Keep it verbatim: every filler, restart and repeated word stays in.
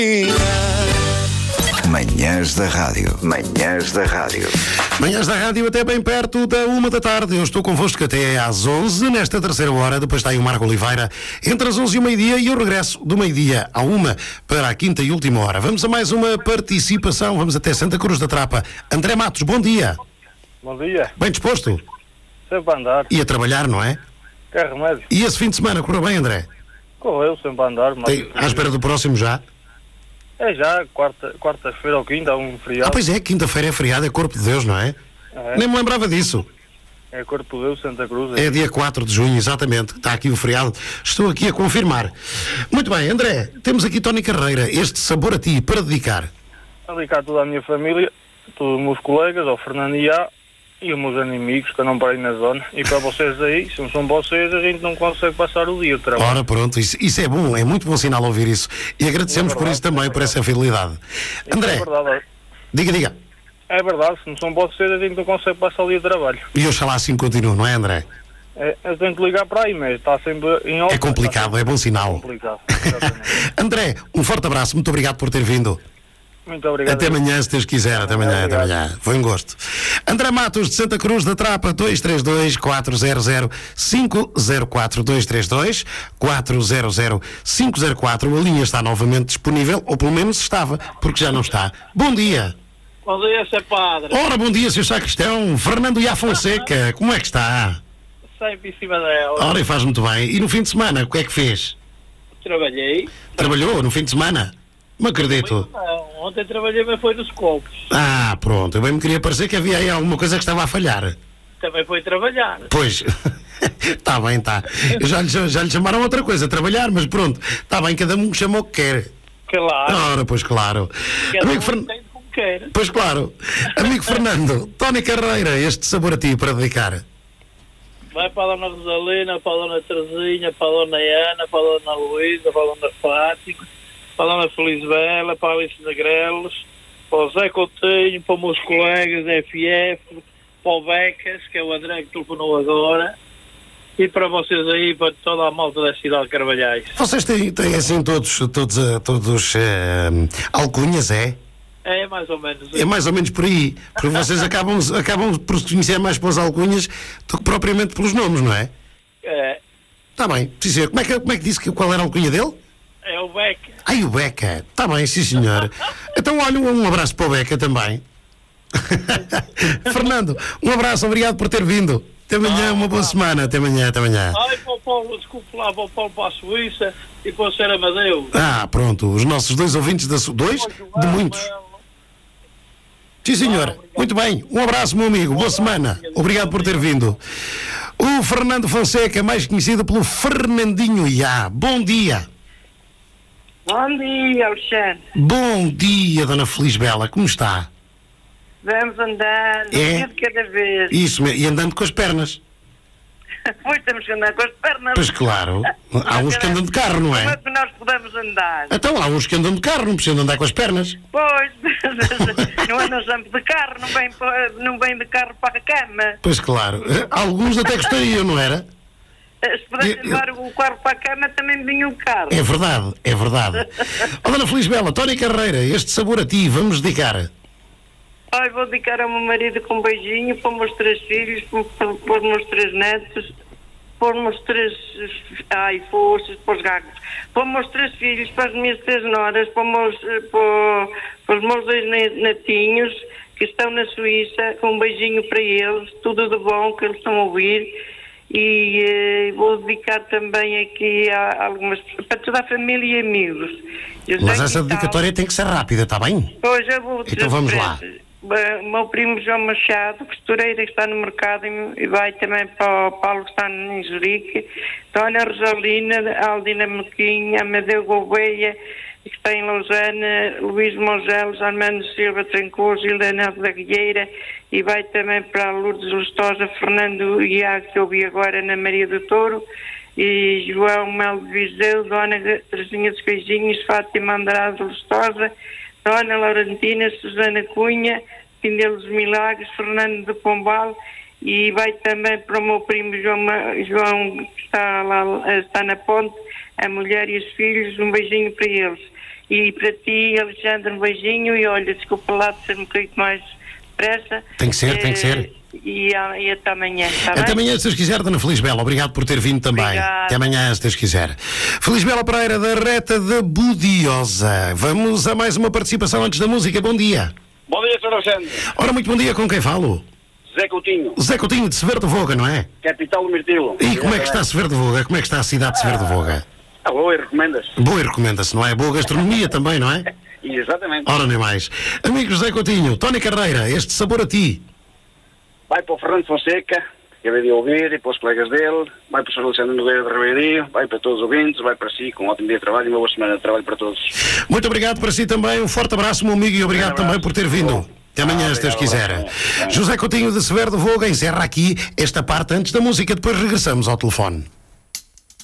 Manhãs da Rádio. Manhãs da Rádio. Manhãs da Rádio até bem perto da uma da tarde. Eu estou convosco até às onze, nesta terceira hora. Depois está aí o Marco Oliveira entre as onze e o meio-dia e eu regresso do meio-dia à uma para a quinta e última hora. Vamos a mais uma participação. Vamos até Santa Cruz da Trapa. André Matos, bom dia. Bom dia. Bem disposto? Sempre a andar. E a trabalhar, não é? Que é remédio. E esse fim de semana correu bem, André? Correu, sempre a andar. Mas... Tem, à espera do próximo já? É já, quarta, quarta-feira ou quinta, um feriado. Ah, pois é, quinta-feira é feriado, é Corpo de Deus, não é? É. Nem me lembrava disso. É Corpo de Deus, Santa Cruz. É. É dia quatro de junho, exatamente. Está aqui o feriado. Estou aqui a confirmar. Muito bem, André, temos aqui Tony Carreira, este sabor a ti, para dedicar. A dedicar toda a minha família, todos os meus colegas, ao Fernando Iá e os meus inimigos, que eu não parei na zona. E para vocês aí, se não são vocês, a gente não consegue passar o dia de trabalho. Ora, pronto, isso, isso é bom, é muito bom sinal ouvir isso. E agradecemos É verdade, por isso também, é por essa fidelidade. Isso André, é verdade. diga, diga. É verdade, se não são vocês, a gente não consegue passar o dia de trabalho. E oxalá assim continuo, não é, André? É, eu tenho que ligar para aí, mas está sempre em off. É complicado, é bom sinal. É complicado, exatamente. André, um forte abraço, muito obrigado por ter vindo. Muito obrigado. Até amanhã, se Deus quiser. Até amanhã, até amanhã. Foi um gosto. André Matos, de Santa Cruz da Trapa, dois três dois, quatro zero zero, cinco zero quatro, dois três dois, quatro zero zero, cinco zero quatro. A linha está novamente disponível, ou pelo menos estava, porque já não está. Bom dia. Bom dia, seu padre. Ora, bom dia, senhor Sacristão. Fernando Iá Fonseca, como é que está? Sempre em cima dela. Ora, e faz muito bem. E no fim de semana, o que é que fez? Trabalhei. Trabalhou no fim de semana? Não acredito. Não, ontem trabalhei, mas foi nos copos. Ah, pronto. Eu bem me queria parecer que havia aí alguma coisa que estava a falhar. Também foi trabalhar. Pois, está bem, está. Já, lhe- já lhe chamaram outra coisa, trabalhar, mas pronto, está bem, cada um chama o que quer. Claro. Ora, pois claro. Cada Amigo um Fern... tem como quer. Pois claro. Amigo Fernando, Tony Carreira, este sabor a ti para dedicar. Vai para a Dona Rosalina, para a Dona Terezinha, para a Dona Ana, para a Dona Luísa, para a Dona Fátima, para a Dona Felizbela, para a Alice Negrelos, para o Zé Coutinho, para os meus colegas da F F, para o Becas, que é o André que telefonou agora, e para vocês aí, para toda a malta da cidade de Carvalhais. Vocês têm, têm assim todos, todos, eh, todos eh, alcunhas, é? É mais ou menos É mais ou menos por aí. Porque vocês acabam, acabam por se conhecer mais pelas alcunhas do que propriamente pelos nomes, não é? É, Está bem. Sim, senhor. Como é que, como é que disse que, qual era a alcunha dele? é o Becas. Ai, o Beca. Está bem, sim, senhor. Então, olha, um abraço para o Beca também. Fernando, um abraço, obrigado por ter vindo. Até amanhã, uma boa semana. Até amanhã, até amanhã. Ai, para o Paulo, desculpe lá, para o Paulo para a Suíça e para o Sr. Amadeu. Ah, pronto, os nossos dois ouvintes da Su... Dois? De muitos. Sim, senhor. Muito bem. Um abraço, meu amigo. Boa semana. Obrigado por ter vindo. O Fernando Fonseca, mais conhecido pelo Fernandinho Iá. Bom dia. Bom dia, Alexandre. Bom dia, Dona Felizbela. Como está? Vamos andando, um É? dia de cada vez. Isso, mesmo. E andando com as pernas. Pois temos que andar com as pernas. Pois claro. Há uns que andam de carro, não Como é é? que nós podemos andar? Então, há uns que andam de carro, não precisam andar com as pernas. Pois, não andam sempre de carro, não vem, pa- não vem de carro para a cama. Pois claro. Alguns até gostariam, não era? Se pudesse Eu- levar o carro para a cama, também vinha o carro. É verdade, é verdade. Ó, Dona Felizbela, Tony Carreira, este sabor a ti, vamos dedicar. Ai, vou dedicar ao meu marido com um beijinho, para os meus três filhos, para, para, para os meus três netos, para os meus três, ai, forças, para os gagos, para os meus três filhos, para as minhas três noras, para, os meus, para, para os meus dois ne- netinhos que estão na Suíça, um beijinho para eles, tudo de bom que eles estão a ouvir. E eh, vou dedicar também aqui a algumas, para toda a família e amigos. Eu Mas sei essa que dedicatória tem que ser rápida, está bem? Pois, eu vou dizer Então vamos lá. frente. Bem, o meu primo João Machado, costureira que está no mercado e vai também para o Paulo que está em Zurique, Dona Rosalina, Aldina Mequinha, Amadeu Gouveia, que está em Lausanne, Luís Mongelos, Armando Silva Trancoso, Helena da Guilheira, e vai também para a Lourdes Lustosa, Fernando Iago, que eu vi agora na Maria do Touro, e João Melo de Viseu, Dona Terezinha dos Queijinhos, Fátima Andrade Lustosa, Dona Laurentina, Susana Cunha, Pindelo dos Milagres, Fernando de Pombal, e vai também para o meu primo João, Ma- João que está lá, está na ponte, a mulher e os filhos, um beijinho para eles. E para ti, Alexandre, um beijinho. E olha, desculpa lá de ser um bocadinho mais depressa. Tem que ser, eh, tem que ser. E, e até amanhã, está Até bem? amanhã, se Deus quiser, Dona Felisbela. Obrigado por ter vindo também. Obrigada. Até amanhã, se Deus quiser. Felisbela Pereira, da Reta da Budiosa. Vamos a mais uma participação antes da música. Bom dia. Bom dia, senhor Alexandre. Ora, muito bom dia. Com quem falo? Zé Coutinho, Zé Coutinho, de Severo de Voga, não é? capital do Mirtilo. E como é que está Severo de Voga? Como é que está a cidade de Severo de Voga? Ah, boa, recomendas? Boa e recomenda-se, não é? Boa gastronomia também, não é? Exatamente. Ora, nem mais. Amigo José Coutinho, Tony Carreira, este sabor a ti. Vai para o Fernando Fonseca, que acabei de ouvir, e para os colegas dele, vai para o senhor Alexandre Nogueira de Ribeirinho, vai para todos os ouvintes, vai para si, com um ótimo dia de trabalho e uma boa semana de trabalho para todos. Muito obrigado para si também, um forte abraço, meu amigo, e obrigado também por ter vindo. Até amanhã, se Deus quiser. José Coutinho de Severo de Voga encerra aqui esta parte antes da música, depois regressamos ao telefone.